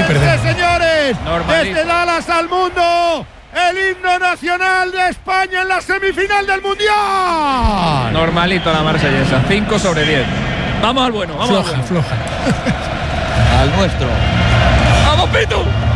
perdemos. Señores, Normalito. desde Dallas al mundo, el himno nacional de España en la semifinal del Mundial. Normalito la marsellesa, 5 sobre 10. Vamos al bueno, vamos al bueno. Floja. Al nuestro. ¡Vamos, Pitu!